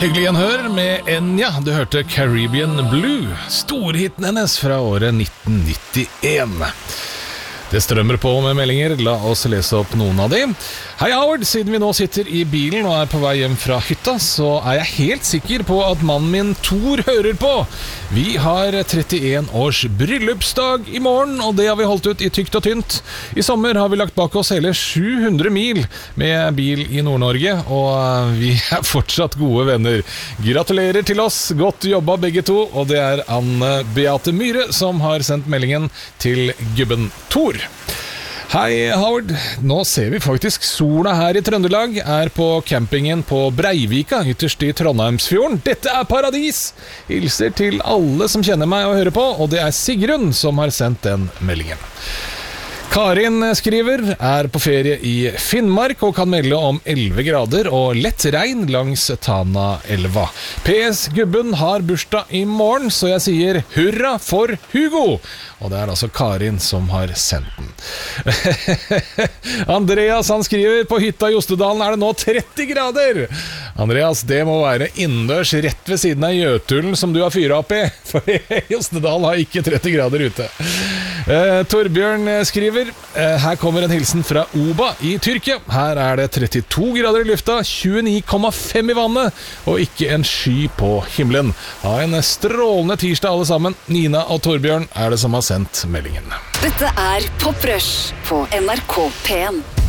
Hyggelig gjenhør med Enya. Du hørte Caribbean Blue, storhiten hennes fra året 1991. Det strømmer på med meldinger, la oss lese opp noen av dem. Hei Howard, siden vi nå sitter i bilen og på vei hjem fra hytta, så jeg helt sikker på at mannen min Thor hører på. Vi har 31 års bryllupsdag i morgen, og det har vi holdt ut i tykt og tynt. I sommer har vi lagt bak oss hele 700 mil med bil i Nord-Norge, og vi fortsatt gode venner. Gratulerer til oss, godt jobba begge to, og det Anne Beate Myhre som har sendt meldingen til gubben Thor. Hei Howard, nå ser vi faktisk sola her i Trøndelag, på campingen på Breivika, ytterst i Trondheimsfjorden. Dette paradis! Hilser til alle som kjenner meg og hører på, og det Sigrun som har sendt den meldingen. Karin skriver, på ferie i Finnmark og kan melde om 11 grader og lett regn langs Tana-elva. PS, gubben har bursdag i morgen, så jeg sier hurra for Hugo! Og det altså Karin som har sendt den. Andreas, han skriver, på hytta i Jostedalen det nå 30 grader! Andreas, det må være innendørs rett ved siden av Jøtulen som du har fyret opp i, for Jostedalen har ikke 30 grader ute. Torbjørn skriver, her kommer en hilsen fra Oba i Tyrkia. Her det 32 grader i lufta, 29,5 i vannet, og ikke en sky på himmelen. Ha en strålende tirsdag alle sammen. Nina og Torbjørn det som har sendt meldingen. Dette Pop Rush på NRK P1.